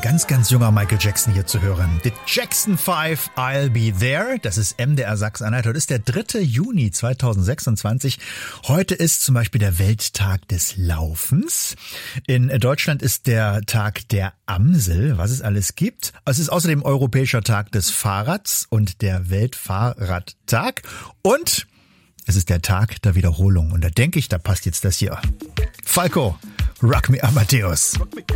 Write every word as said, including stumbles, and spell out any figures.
ganz, ganz junger Michael Jackson hier zu hören. The Jackson Five, I'll Be There. Das ist M D R Sachsen-Anhalt. Heute ist der dritte Juni zweitausendsechsundzwanzig. Heute ist zum Beispiel der Welttag des Laufens. In Deutschland ist der Tag der Amsel, was es alles gibt. Es ist außerdem Europäischer Tag des Fahrrads und der Weltfahrradtag. Und es ist der Tag der Wiederholung. Und da denke ich, da passt jetzt das hier. Falco, Rock Me Amadeus.